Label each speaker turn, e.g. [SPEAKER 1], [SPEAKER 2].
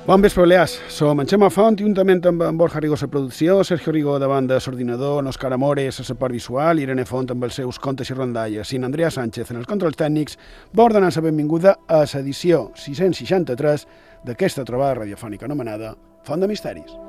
[SPEAKER 1] Bon vespre, Balears. Som en Xema Font, juntament amb en Borja Rigo a la producció, Sergio Rigo davant de l'ordinador, Òscar Amores a la part visual, Irene Font amb els seus contes i rondalles, i Andrea Sánchez en els controls tècnics, vol donar la benvinguda a l'edició 663 d'aquesta trobada radiofònica anomenada Font de Misteris.